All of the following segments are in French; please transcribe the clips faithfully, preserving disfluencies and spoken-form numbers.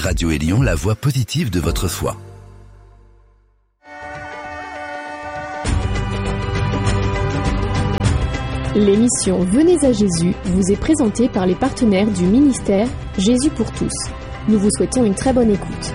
Radio Élion, la voix positive de votre foi. L'émission Venez à Jésus vous est présentée par les partenaires du ministère Jésus pour tous. Nous vous souhaitons une très bonne écoute.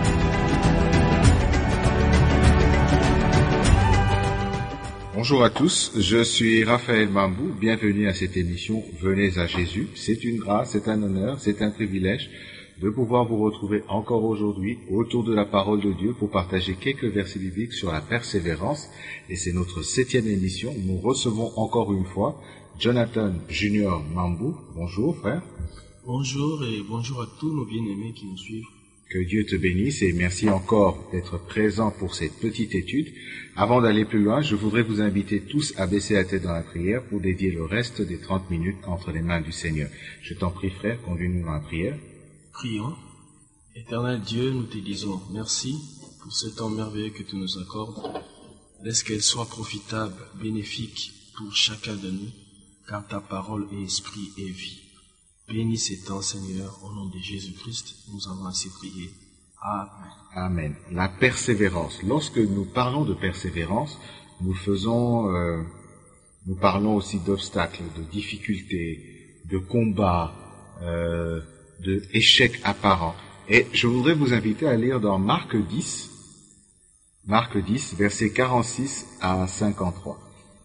Bonjour à tous, je suis Raphaël Mambou, bienvenue à cette émission Venez à Jésus. C'est une grâce, c'est un honneur, c'est un privilège de pouvoir vous retrouver encore aujourd'hui autour de la parole de Dieu pour partager quelques versets bibliques sur la persévérance. Et c'est notre septième émission. Nous recevons encore une fois Jonathan Junior Mambou. Bonjour frère. Bonjour et bonjour à tous nos bien-aimés qui nous suivent. Que Dieu te bénisse et merci encore d'être présent pour cette petite étude. Avant d'aller plus loin, je voudrais vous inviter tous à baisser la tête dans la prière pour dédier le reste des trente minutes entre les mains du Seigneur. Je t'en prie frère, conduis-nous dans la prière. Prions. Éternel Dieu, nous te disons merci pour ce temps merveilleux que tu nous accordes. Laisse qu'elle soit profitable, bénéfique pour chacun de nous, car ta parole est esprit et vie. Bénis ces temps, Seigneur, au nom de Jésus-Christ, nous avons ainsi prié. Amen. Amen. La persévérance. Lorsque nous parlons de persévérance, nous faisons, euh, nous parlons aussi d'obstacles, de difficultés, de combats, euh, de échecs apparents. Et je voudrais vous inviter à lire dans Marc dix, Marc dix, versets quarante-six à cinquante-trois.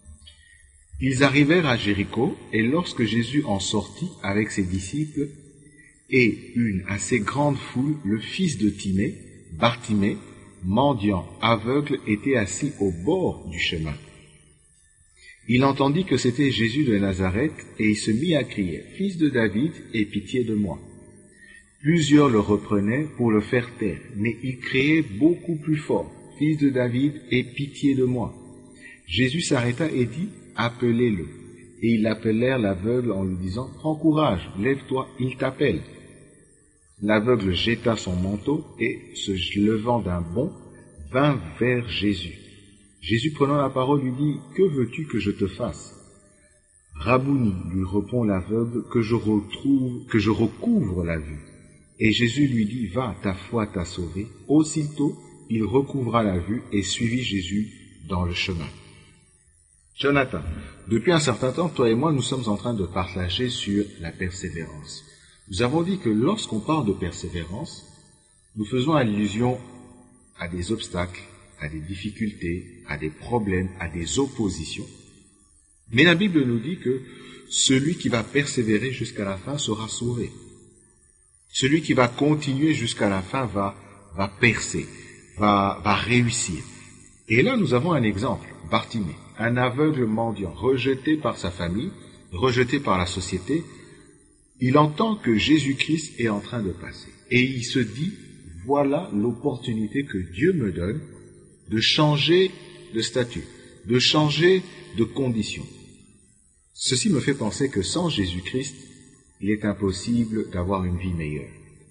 Ils arrivèrent à Jéricho, et lorsque Jésus en sortit avec ses disciples et une assez grande foule, le fils de Timée, Bartimée, mendiant, aveugle, était assis au bord du chemin. Il entendit que c'était Jésus de Nazareth, et il se mit à crier, « Fils de David, aie pitié de moi !» Plusieurs le reprenaient pour le faire taire, mais il criait beaucoup plus fort, « Fils de David, aie pitié de moi !» Jésus s'arrêta et dit, « Appelez-le. » Et ils appelèrent l'aveugle en lui disant, « Prends courage, lève-toi, il t'appelle. » L'aveugle jeta son manteau et, se levant d'un bond, vint vers Jésus. Jésus prenant la parole lui dit, « Que veux-tu que je te fasse ?» « Rabouni, lui répond l'aveugle, que je retrouve, que je recouvre la vue. » Et Jésus lui dit, « Va, ta foi t'a sauvé. » Aussitôt, il recouvra la vue et suivit Jésus dans le chemin. Jonathan, depuis un certain temps, toi et moi, nous sommes en train de partager sur la persévérance. Nous avons dit que lorsqu'on parle de persévérance, nous faisons allusion à des obstacles, à des difficultés, à des problèmes, à des oppositions. Mais la Bible nous dit que celui qui va persévérer jusqu'à la fin sera sauvé. Celui qui va continuer jusqu'à la fin va, va percer, va, va réussir. Et là, nous avons un exemple, Bartimée, un aveugle mendiant, rejeté par sa famille, rejeté par la société. Il entend que Jésus-Christ est en train de passer. Et il se dit, voilà l'opportunité que Dieu me donne de changer de statut, de changer de condition. Ceci me fait penser que sans Jésus-Christ, il est impossible d'avoir une vie meilleure.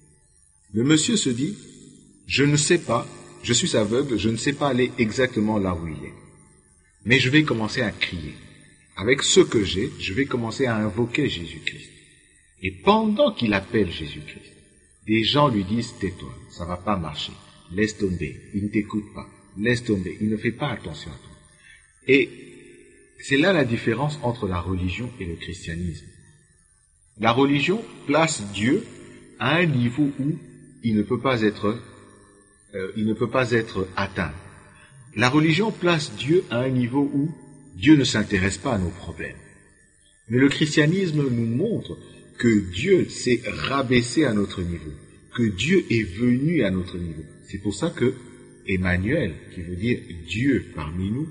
Le monsieur se dit, je ne sais pas, je suis aveugle, je ne sais pas aller exactement là où il est. Mais je vais commencer à crier. Avec ce que j'ai, je vais commencer à invoquer Jésus-Christ. Et pendant qu'il appelle Jésus-Christ, des gens lui disent, tais-toi, ça va pas marcher, laisse tomber, il ne t'écoute pas, laisse tomber, il ne fait pas attention à toi. Et c'est là la différence entre la religion et le christianisme. La religion place Dieu à un niveau où il ne peut pas être, euh, il ne peut pas être atteint. La religion place Dieu à un niveau où Dieu ne s'intéresse pas à nos problèmes. Mais le christianisme nous montre que Dieu s'est rabaissé à notre niveau, que Dieu est venu à notre niveau. C'est pour ça que Emmanuel, qui veut dire Dieu parmi nous,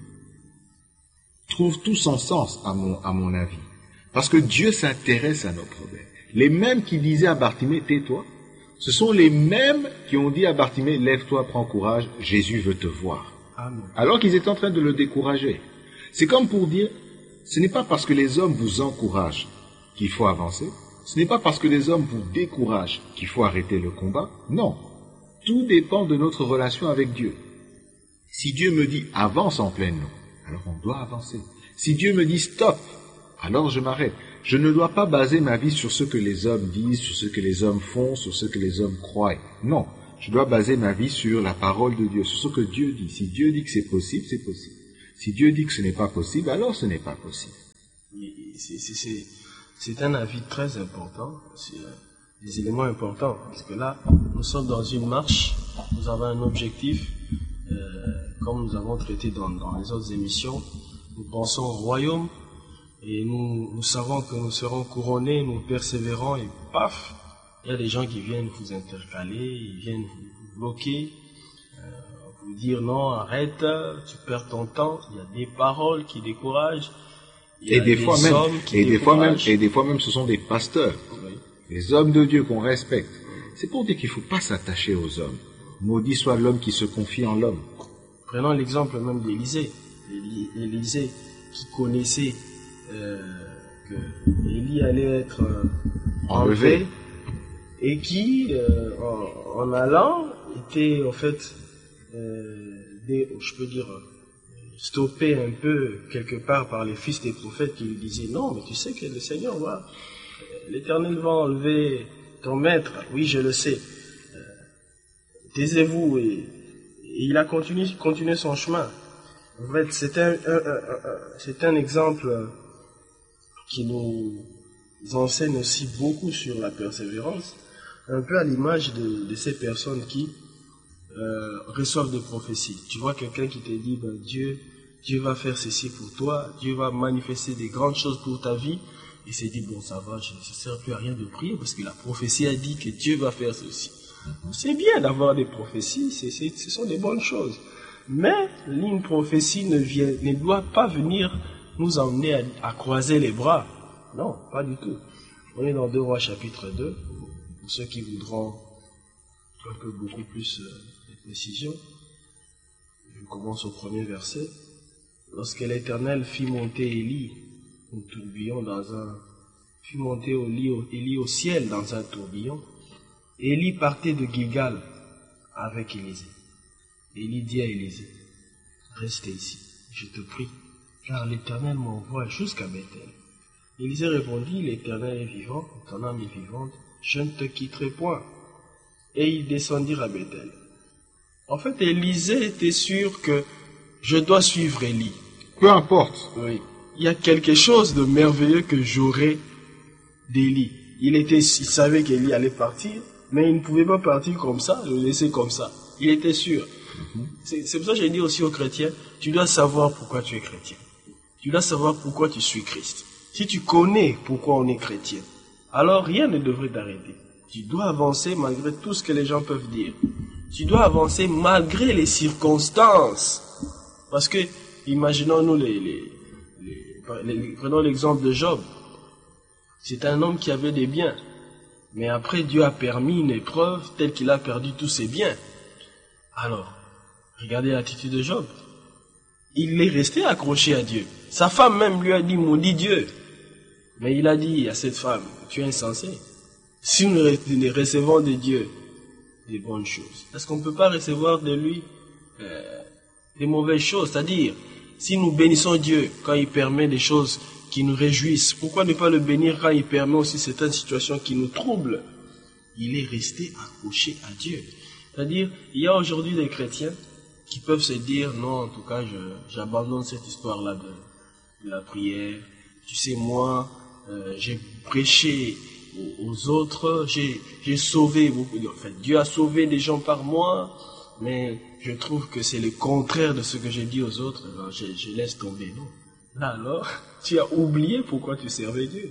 trouve tout son sens à mon, à mon avis. Parce que Dieu s'intéresse à nos problèmes. Les mêmes qui disaient à Bartimée, tais-toi, ce sont les mêmes qui ont dit à Bartimée, lève-toi, prends courage, Jésus veut te voir. Amen. Alors qu'ils étaient en train de le décourager. C'est comme pour dire, ce n'est pas parce que les hommes vous encouragent qu'il faut avancer, ce n'est pas parce que les hommes vous découragent qu'il faut arrêter le combat, non. Tout dépend de notre relation avec Dieu. Si Dieu me dit, avance en pleine eau, alors on doit avancer. Si Dieu me dit, stop, alors je m'arrête. Je ne dois pas baser ma vie sur ce que les hommes disent, sur ce que les hommes font, sur ce que les hommes croient. Non, je dois baser ma vie sur la parole de Dieu, sur ce que Dieu dit. Si Dieu dit que c'est possible, c'est possible. Si Dieu dit que ce n'est pas possible, alors ce n'est pas possible. C'est, c'est, c'est, c'est un avis très important, c'est des éléments importants, parce que là, nous sommes dans une marche, nous avons un objectif, euh, comme nous avons traité dans, dans les autres émissions, nous pensons au royaume, et nous, nous savons que nous serons couronnés, nous persévérons, et paf, il y a des gens qui viennent vous intercaler, ils viennent vous bloquer, euh, vous dire non, arrête, tu perds ton temps, il y a des paroles qui découragent, et des, des fois même, et des fois même, et des fois même, ce sont des pasteurs, oui. Les hommes de Dieu qu'on respecte. C'est pour dire qu'il ne faut pas s'attacher aux hommes. Maudit soit l'homme qui se confie en l'homme. Prenons l'exemple même d'Élisée. Élisée qui connaissait euh, que Élie allait être euh, enlevé, enlevé et qui, euh, en, en allant, était en fait, euh, des, je peux dire, stoppé un peu quelque part par les fils des prophètes qui lui disaient non, mais tu sais que le Seigneur va, l'Éternel va enlever ton maître. Oui, je le sais. Euh, taisez-vous. Et, et il a continué, continué son chemin. En fait, c'est un, un, un, un, c'est un exemple qui nous enseigne aussi beaucoup sur la persévérance, un peu à l'image de, de ces personnes qui euh, reçoivent des prophéties. Tu vois quelqu'un qui te dit, ben, Dieu, Dieu va faire ceci pour toi, Dieu va manifester des grandes choses pour ta vie, et s'est dit, bon, ça va, je ne sers plus à rien de prier, parce que la prophétie a dit que Dieu va faire ceci. C'est bien d'avoir des prophéties, c'est, c'est, ce sont des bonnes choses. Mais une prophétie ne, vient, ne doit pas venir nous emmener à, à croiser les bras. Non, pas du tout. On est dans deux Rois chapitre deux, pour ceux qui voudront un peu beaucoup plus euh, de précision. Je commence au premier verset. Lorsque l'Éternel fit monter Élie, un tourbillon dans un... fit monter au lit, au, Élie au ciel dans un tourbillon, Élie partait de Gilgal avec Élisée. Élie dit à Élisée, reste ici, je te prie, car l'Éternel m'envoie jusqu'à Bethel. Élisée répondit, l'Éternel est vivant, ton âme est vivante, je ne te quitterai point. Et ils descendirent à Bethel. En fait, Élisée était sûr que je dois suivre Élie. Peu importe. Oui. Il y a quelque chose de merveilleux que j'aurais d'Élie. Il était, il savait qu'Élie allait partir, mais il ne pouvait pas partir comme ça, le laisser comme ça. Il était sûr. C'est, c'est pour ça que j'ai dit aussi aux chrétiens, tu dois savoir pourquoi tu es chrétien. Tu dois savoir pourquoi tu suis Christ. Si tu connais pourquoi on est chrétien, alors rien ne devrait t'arrêter. Tu dois avancer malgré tout ce que les gens peuvent dire. Tu dois avancer malgré les circonstances. Parce que, imaginons-nous les, les, les, les, les prenons l'exemple de Job. C'est un homme qui avait des biens. Mais après, Dieu a permis une épreuve telle qu'il a perdu tous ses biens. Alors, regardez l'attitude de Job. Il est resté accroché à Dieu. Sa femme même lui a dit, maudit Dieu. Mais il a dit à cette femme, tu es insensé. Si nous ne recevons de Dieu des bonnes choses, est-ce qu'on ne peut pas recevoir de lui euh, des mauvaises choses? C'est-à-dire, si nous bénissons Dieu quand il permet des choses qui nous réjouissent, pourquoi ne pas le bénir quand il permet aussi certaines situations qui nous troublent? Il est resté accroché à Dieu. C'est-à-dire, il y a aujourd'hui des chrétiens qui peuvent se dire, non, en tout cas, je, j'abandonne cette histoire-là de, de la prière. Tu sais, moi, euh, j'ai prêché aux, aux autres, j'ai, j'ai sauvé beaucoup. En fait, Dieu a sauvé des gens par moi, mais je trouve que c'est le contraire de ce que j'ai dit aux autres. Alors, je, je laisse tomber, non. Là, alors, tu as oublié pourquoi tu servais Dieu.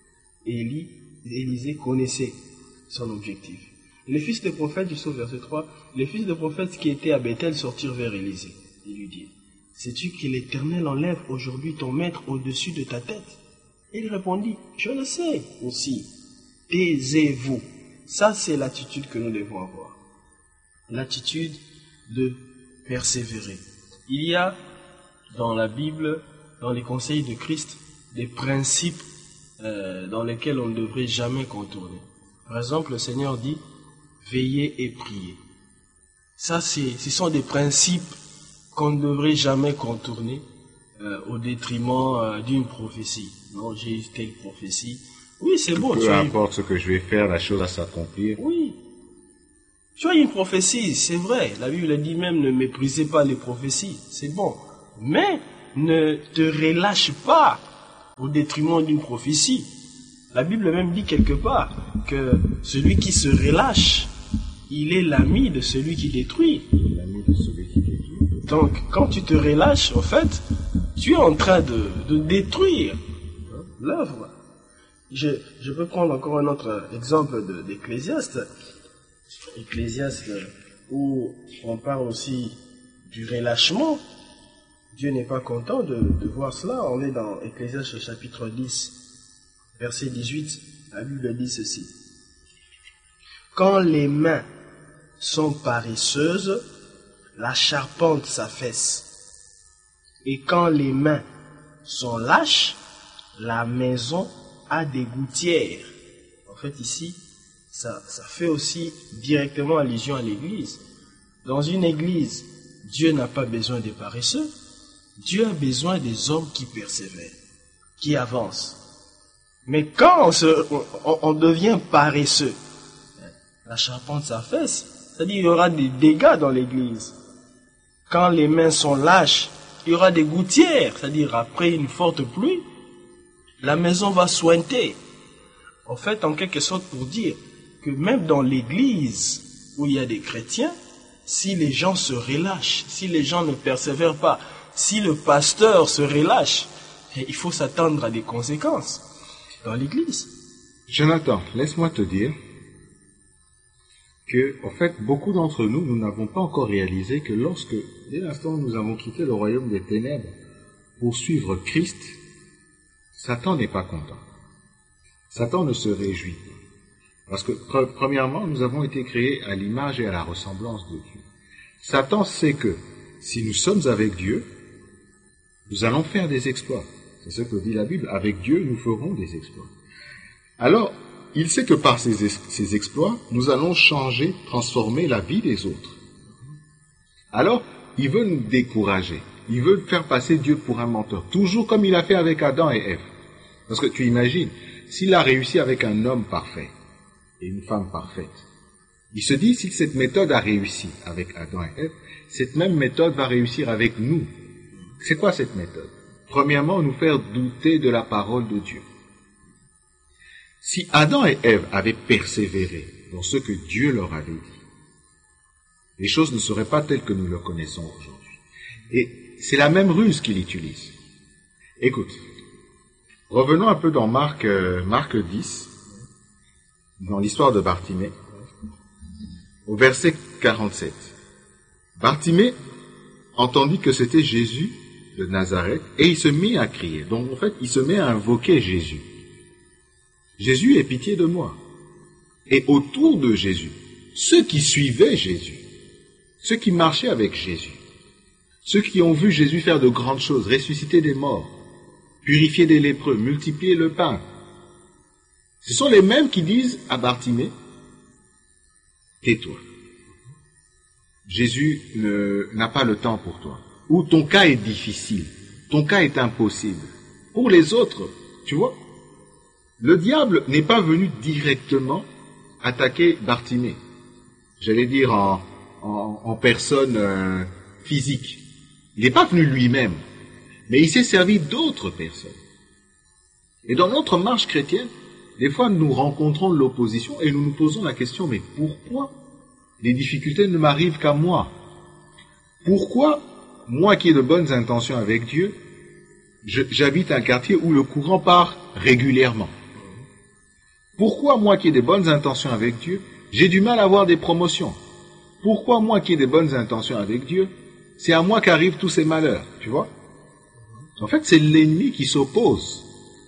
Élie, Élisée connaissait son objectif. Les fils des prophètes, du verset trois, les fils des prophètes qui étaient à Bethel sortirent vers Élisée et lui dirent, sais-tu que l'Éternel enlève aujourd'hui ton maître au-dessus de ta tête? Il répondit, je le sais aussi. Taisez-vous. Ça, c'est l'attitude que nous devons avoir. L'attitude de persévérer. Il y a dans la Bible, dans les conseils de Christ, des principes euh, dans lesquels on ne devrait jamais contourner. Par exemple, le Seigneur dit, veillez et priez. Ça, c'est, ce sont des principes qu'on ne devrait jamais contourner euh, au détriment euh, d'une prophétie. Non, j'ai eu telle prophétie. Oui, c'est bon. Peu tu importe ce que je vais faire, la chose va s'accomplir. Oui. Tu as une prophétie, c'est vrai. La Bible dit même ne méprisez pas les prophéties. C'est bon. Mais ne te relâche pas au détriment d'une prophétie. La Bible même dit quelque part que celui qui se relâche, il est l'ami de celui qui détruit. L'ami de celui qui détruit. Donc, quand tu te relâches, en fait, tu es en train de, de détruire l'œuvre. Je, je peux prendre encore un autre exemple de, d'Ecclésiaste. Ecclésiaste, où on parle aussi du relâchement. Dieu n'est pas content de, de voir cela. On est dans Ecclésiaste chapitre dix, verset dix-huit. La Bible dit ceci. Quand les mains sont paresseuses, la charpente s'affaisse. Et quand les mains sont lâches, la maison a des gouttières. En fait, ici, ça, ça fait aussi directement allusion à l'église. Dans une église, Dieu n'a pas besoin des paresseux. Dieu a besoin des hommes qui persévèrent, qui avancent. Mais quand on, se, on, on devient paresseux, la charpente s'affaisse. C'est-à-dire qu'il y aura des dégâts dans l'église. Quand les mains sont lâches, il y aura des gouttières. C'est-à-dire après une forte pluie, la maison va sointer. En fait, en quelque sorte pour dire que même dans l'église où il y a des chrétiens, si les gens se relâchent, si les gens ne persévèrent pas, si le pasteur se relâche, il faut s'attendre à des conséquences dans l'église. Jonathan, laisse-moi te dire que, en fait, beaucoup d'entre nous, nous n'avons pas encore réalisé que lorsque, dès l'instant où nous avons quitté le royaume des ténèbres pour suivre Christ, Satan n'est pas content. Satan ne se réjouit pas. Parce que, pre- premièrement, nous avons été créés à l'image et à la ressemblance de Dieu. Satan sait que, si nous sommes avec Dieu, nous allons faire des exploits. C'est ce que dit la Bible. Avec Dieu, nous ferons des exploits. Alors, il sait que par ces, es- ces exploits, nous allons changer, transformer la vie des autres. Alors, il veut nous décourager. Il veut faire passer Dieu pour un menteur. Toujours comme il a fait avec Adam et Ève. Parce que tu imagines, s'il a réussi avec un homme parfait et une femme parfaite, il se dit, si cette méthode a réussi avec Adam et Ève, cette même méthode va réussir avec nous. C'est quoi cette méthode? Premièrement, nous faire douter de la parole de Dieu. Si Adam et Ève avaient persévéré dans ce que Dieu leur avait dit, les choses ne seraient pas telles que nous le connaissons aujourd'hui. Et c'est la même ruse qu'il utilise. Écoute, revenons un peu dans Marc, euh, Marc dix, dans l'histoire de Bartimée, au verset quarante-sept. Bartimée entendit que c'était Jésus de Nazareth et il se mit à crier. Donc en fait, il se met à invoquer Jésus. Jésus, aie pitié de moi. Et autour de Jésus, ceux qui suivaient Jésus, ceux qui marchaient avec Jésus, ceux qui ont vu Jésus faire de grandes choses, ressusciter des morts, purifier des lépreux, multiplier le pain, ce sont les mêmes qui disent à Bartimée, tais-toi. Jésus ne, n'a pas le temps pour toi. Ou ton cas est difficile, ton cas est impossible. Pour les autres, tu vois, le diable n'est pas venu directement attaquer Bartimée. J'allais dire en, en, en personne euh, physique. Il n'est pas venu lui-même, mais il s'est servi d'autres personnes. Et dans notre marche chrétienne, des fois nous rencontrons l'opposition et nous nous posons la question, mais pourquoi les difficultés ne m'arrivent qu'à moi? Pourquoi, moi qui ai de bonnes intentions avec Dieu, je, j'habite un quartier où le courant part régulièrement? Pourquoi, moi qui ai de bonnes intentions avec Dieu, j'ai du mal à avoir des promotions? Pourquoi, moi qui ai de bonnes intentions avec Dieu, c'est à moi qu'arrivent tous ces malheurs, tu vois? En fait, c'est l'ennemi qui s'oppose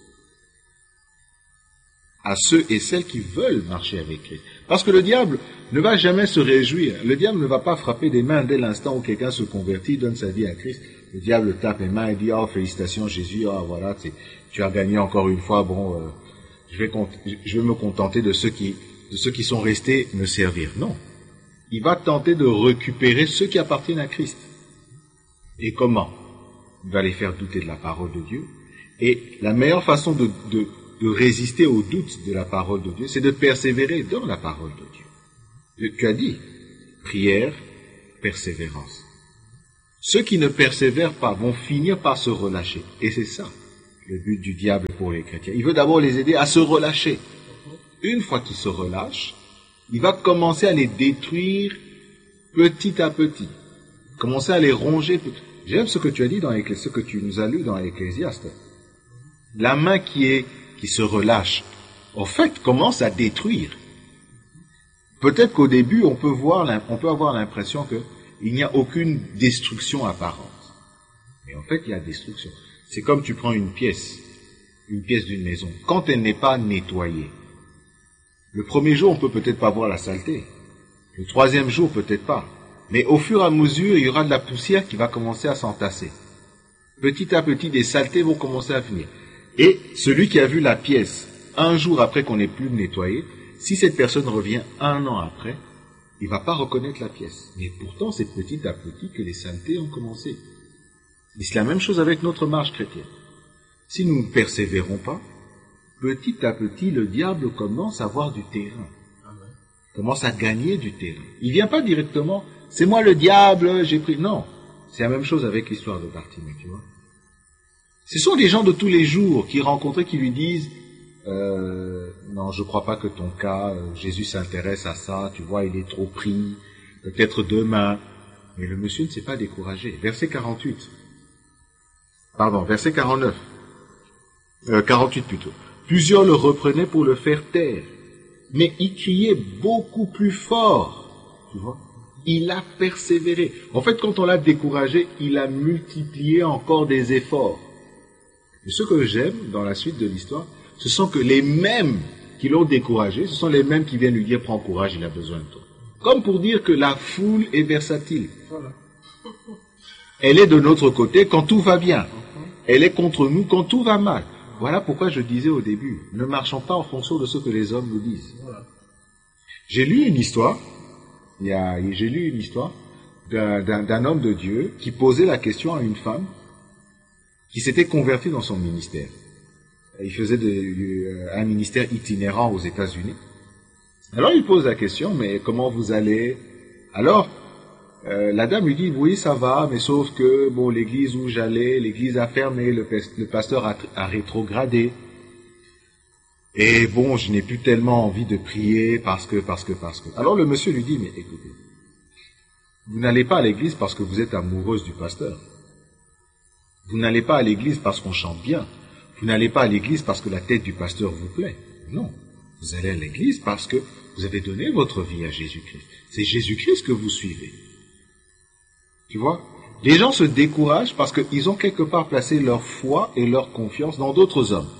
à ceux et celles qui veulent marcher avec Christ. Parce que le diable ne va jamais se réjouir. Le diable ne va pas frapper des mains dès l'instant où quelqu'un se convertit, donne sa vie à Christ. Le diable tape les mains et dit, oh, félicitations Jésus, oh, voilà, tu as gagné encore une fois, bon, euh, je vais, je vais me contenter de ceux qui, de ceux qui sont restés me servir. Non. Il va tenter de récupérer ceux qui appartiennent à Christ. Et comment? il va les faire douter de la parole de Dieu. Et la meilleure façon de, de, de résister au doute de la parole de Dieu, c'est de persévérer dans la parole de Dieu. Tu as dit, prière, persévérance. Ceux qui ne persévèrent pas vont finir par se relâcher. Et c'est ça, le but du diable pour les chrétiens. Il veut d'abord les aider à se relâcher. Une fois qu'ils se relâchent, il va commencer à les détruire petit à petit. Commencer à les ronger. J'aime ce que tu as dit dans ce que tu nous as lu dans l'Ecclésiaste. La main qui est, qui se relâche, en fait, commence à détruire. Peut-être qu'au début, on peut voir, on peut avoir l'impression que il n'y a aucune destruction apparente. Mais en fait, il y a destruction. C'est comme tu prends une pièce, une pièce d'une maison. Quand elle n'est pas nettoyée, le premier jour, on peut peut-être pas voir la saleté. Le troisième jour, peut-être pas. Mais au fur et à mesure, il y aura de la poussière qui va commencer à s'entasser. Petit à petit, des saletés vont commencer à venir. Et celui qui a vu la pièce un jour après qu'on n'ait plus nettoyé, si cette personne revient un an après, il ne va pas reconnaître la pièce. Mais pourtant, c'est petit à petit que les saletés ont commencé. Et c'est la même chose avec notre marche chrétienne. Si nous ne persévérons pas, petit à petit, le diable commence à avoir du terrain. Commence à gagner du terrain. Il ne vient pas directement, c'est moi le diable, j'ai pris... Non, c'est la même chose avec l'histoire de Bartimée, tu vois. Ce sont des gens de tous les jours qui rencontraient, qui lui disent... Euh, non, je crois pas que ton cas, euh, Jésus s'intéresse à ça, tu vois, il est trop pris, peut-être demain. Mais le monsieur ne s'est pas découragé. Verset quarante-huit. Pardon, verset quarante-neuf. Euh, quarante-huit plutôt. Plusieurs le reprenaient pour le faire taire, mais il criait beaucoup plus fort, tu vois. Il a persévéré. En fait, quand on l'a découragé, il a multiplié encore des efforts. Et ce que j'aime dans la suite de l'histoire, ce sont que les mêmes qui l'ont découragé, ce sont les mêmes qui viennent lui dire « Prends courage, il a besoin de toi ». Comme pour dire que la foule est versatile. Voilà. Elle est de notre côté quand tout va bien. Elle est contre nous quand tout va mal. Voilà pourquoi je disais au début, ne marchons pas en fonction de ce que les hommes nous disent. Voilà. J'ai lu une histoire, il y a, j'ai lu une histoire d'un, d'un, d'un homme de Dieu qui posait la question à une femme qui s'était convertie dans son ministère. Il faisait de, de, un ministère itinérant aux États-Unis. Alors il pose la question, mais comment vous allez? Alors, euh, la dame lui dit, oui, ça va, mais sauf que, bon, l'église où j'allais, l'église a fermé, le, le pasteur a, a rétrogradé. Et bon, je n'ai plus tellement envie de prier parce que, parce que, parce que. Alors le monsieur lui dit, mais écoutez, vous n'allez pas à l'église parce que vous êtes amoureuse du pasteur. Vous n'allez pas à l'église parce qu'on chante bien. Vous n'allez pas à l'église parce que la tête du pasteur vous plaît. Non. Vous allez à l'église parce que vous avez donné votre vie à Jésus-Christ. C'est Jésus-Christ que vous suivez. Tu vois? Les gens se découragent parce qu'ils ont quelque part placé leur foi et leur confiance dans d'autres hommes.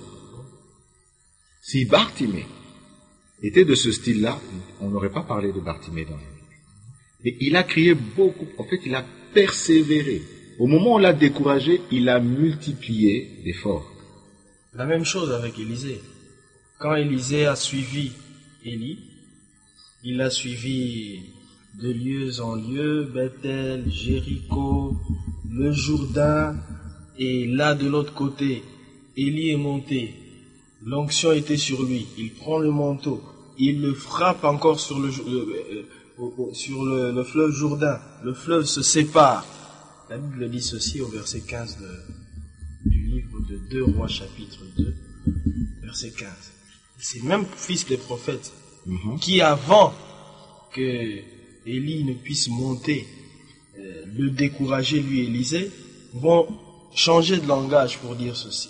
Si Bartimée était de ce style-là, on n'aurait pas parlé de Bartimée dans la Bible. Et il a crié beaucoup. En fait, il a persévéré. Au moment où on l'a découragé, il a multiplié l'effort. La même chose avec Élisée. Quand Élisée a suivi Élie, il a suivi de lieu en lieu, Bethel, Jéricho, le Jourdain, et là de l'autre côté, Élie est monté, l'onction était sur lui, il prend le manteau, il le frappe encore sur le, le, le, sur le, le fleuve Jourdain, le fleuve se sépare. La Bible dit ceci au verset quinze de... du livre de deux Rois chapitre deux, verset quinze. C'est même fils des prophètes mm-hmm. qui, avant que Élie ne puisse monter, euh, le décourager, lui Élisée, vont changer de langage pour dire ceci.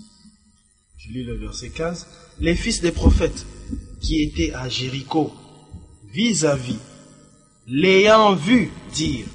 Je lis le verset quinze. Les fils des prophètes qui étaient à Jéricho, vis-à-vis, l'ayant vu dire,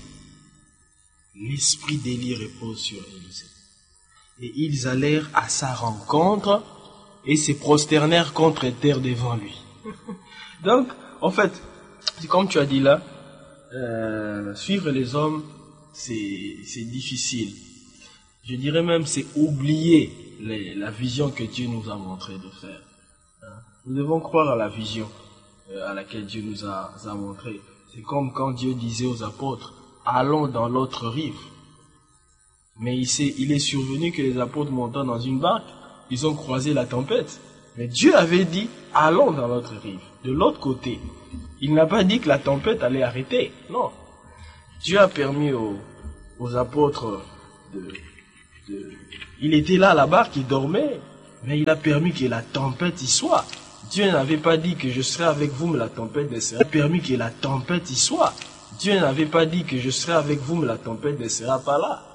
l'esprit d'Élie repose sur Élisée. Et ils allèrent à sa rencontre et se prosternèrent contre terre devant lui. Donc, en fait, comme tu as dit là, euh, suivre les hommes, c'est, c'est difficile. Je dirais même c'est oublier les, la vision que Dieu nous a montré de faire. Nous devons croire à la vision euh, à laquelle Dieu nous a, a montré. C'est comme quand Dieu disait aux apôtres, allons dans l'autre rive. Mais il, s'est, il est survenu que les apôtres montant dans une barque, ils ont croisé la tempête. Mais Dieu avait dit, allons dans l'autre rive, de l'autre côté. Il n'a pas dit que la tempête allait arrêter. Non. Dieu a permis aux, aux apôtres de, de... Il était là, la barque, il dormait. Mais il a permis que la tempête y soit. Dieu n'avait pas dit que je serai avec vous, mais la tempête ne sera pas. Il a permis que la tempête y soit. Dieu n'avait pas dit que je serai avec vous, mais la tempête ne sera pas là.